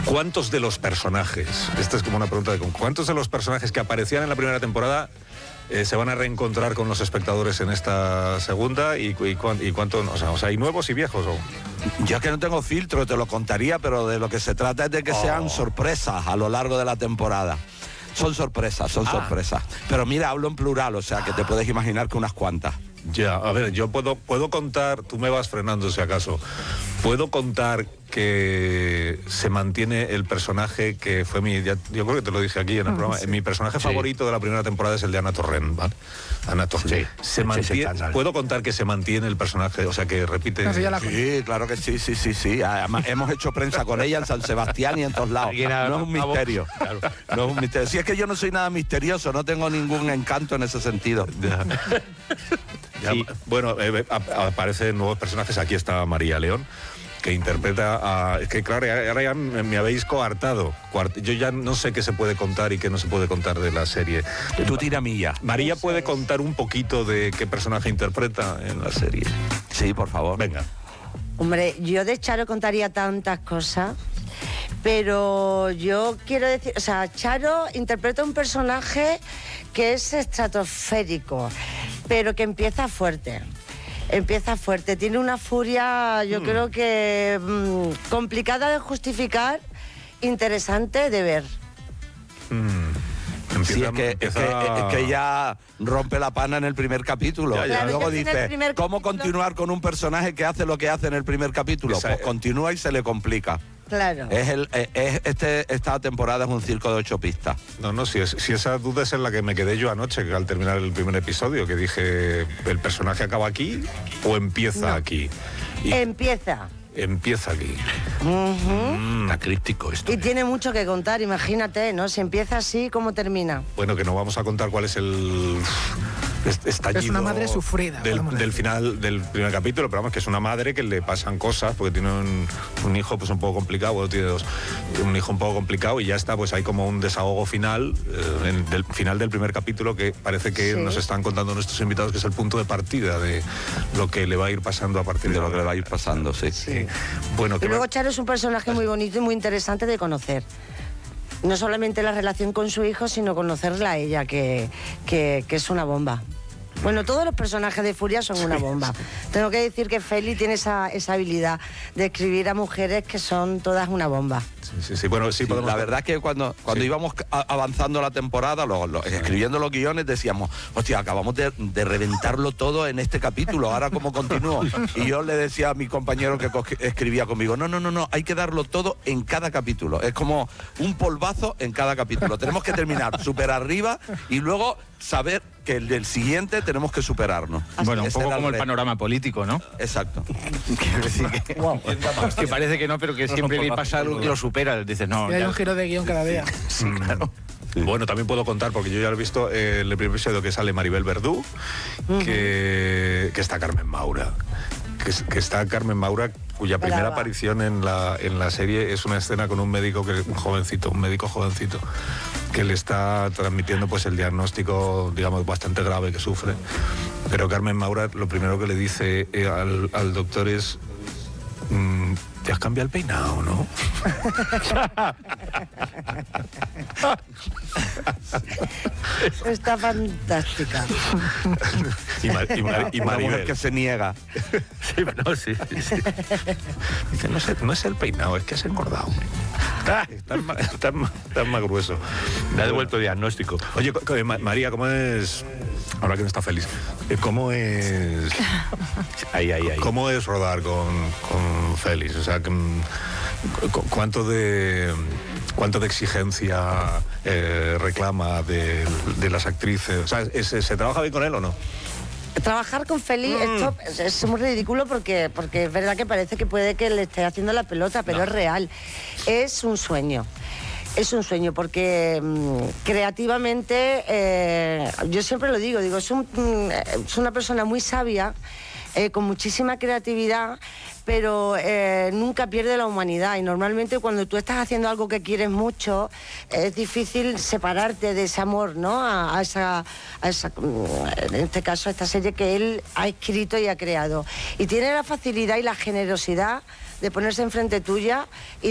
¿cuántos de los personajes, esta es como una pregunta de cuántos de los personajes que aparecían en la primera temporada se van a reencontrar con los espectadores en esta segunda y cuánto, o sea, hay nuevos y viejos? Yo es que no tengo filtro, te lo contaría, pero de lo que se trata es de que sean sorpresas a lo largo de la temporada. Son sorpresas. Pero mira, hablo en plural, o sea que te puedes imaginar que unas cuantas. Ya, a ver, yo puedo contar, tú me vas frenando si acaso, puedo contar que se mantiene el personaje que fue yo creo que te lo dije aquí en el programa, mi personaje favorito de la primera temporada es el de Ana Torrent, ¿vale? Ana Torrent. Puedo contar que se mantiene el personaje, o sea que repite. Sí, claro que sí. Además, hemos hecho prensa con ella en San Sebastián y en todos lados. No es un misterio. Claro. No es un misterio. Si es que yo no soy nada misterioso, no tengo ningún encanto en ese sentido. Sí. Bueno, aparecen nuevos personajes. Aquí está María León, que interpreta es que claro, ahora ya me habéis coartado. Yo ya no sé qué se puede contar y qué no se puede contar de la serie. Tú tira milla. María puede contar un poquito de qué personaje interpreta en la serie. Sí, por favor. Venga. Hombre, yo de Charo contaría tantas cosas, pero yo quiero decir, o sea, Charo interpreta un personaje que es estratosférico, pero que empieza fuerte. Tiene una furia, yo creo que complicada de justificar, interesante de ver. Sí, es que ella rompe la pana en el primer capítulo. Claro, luego dice, ¿cómo continuar con un personaje que hace lo que hace en el primer capítulo? Pues continúa y se le complica. Claro. Esta temporada es un circo de 8 pistas. No, si esa duda es en la que me quedé yo anoche, al terminar el primer episodio, que dije, ¿el personaje acaba aquí o empieza aquí? Empieza aquí. Está críptico esto. Y tiene mucho que contar, imagínate, ¿no? Si empieza así, ¿cómo termina? Bueno, que no vamos a contar cuál es el estallido. Es una madre sufrida. Del final del primer capítulo, pero vamos, que es una madre que le pasan cosas, porque tiene un hijo pues un poco complicado, bueno, tiene un hijo un poco complicado y ya está, pues hay como un desahogo final, del final del primer capítulo, que parece que nos están contando nuestros invitados que es el punto de partida de lo que le va a ir pasando a partir de lo que le va a ir pasando, sí. Bueno, y luego Charo es un personaje muy bonito y muy interesante de conocer. No solamente la relación con su hijo, sino conocerla a ella, que es una bomba. Bueno, todos los personajes de Furia son una bomba. Tengo que decir que Feli tiene esa habilidad de escribir a mujeres que son todas una bomba. Sí, bueno, sí, podemos... La verdad es que cuando íbamos avanzando la temporada, escribiendo los guiones, decíamos, hostia, acabamos de reventarlo todo en este capítulo, ahora cómo continúo. Y yo le decía a mi compañero que escribía conmigo, no, hay que darlo todo en cada capítulo. Es como un polvazo en cada capítulo. Tenemos que terminar súper arriba y luego saber que el del siguiente tenemos que superarnos. Bueno, un poco como el panorama político, ¿no? Exacto. Quiero decir que parece que no, pero que siempre que pasa algo que lo supera. Dices, no. Hay un giro de guión cada día. Sí, claro. Bueno, también puedo contar, porque yo ya lo he visto el primer episodio, que sale Maribel Verdú, que está Carmen Maura. Que está Carmen Maura, cuya primera aparición en la serie es una escena con un médico un médico jovencito, que le está transmitiendo pues el diagnóstico, digamos, bastante grave que sufre. Pero Carmen Maura lo primero que le dice al doctor es, ¿te has cambiado el peinado, no? Está fantástica. Y Maribel, que se niega. Sí. Dice, no es el peinado, es que has engordado. Está más grueso. Le ha devuelto diagnóstico. Oye, María, ¿cómo es? Ahora que no está feliz. ¿Cómo es? ¿Cómo es rodar con Félix? O sea, ¿cuánto de exigencia reclama de las actrices? O sea, ¿se trabaja bien con él o no? Trabajar con Félix, esto es muy ridículo porque es verdad que parece que puede que le esté haciendo la pelota, pero es real. Es un sueño. Es un sueño porque creativamente, yo siempre lo digo, es una persona muy sabia, con muchísima creatividad, pero nunca pierde la humanidad. Y normalmente cuando tú estás haciendo algo que quieres mucho, es difícil separarte de ese amor, ¿no? A esa, en este caso, a esta serie que él ha escrito y ha creado. Y tiene la facilidad y la generosidad de ponerse enfrente tuya y